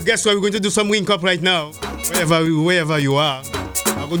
guess what? We're going to do some wink up right now. Wherever you are.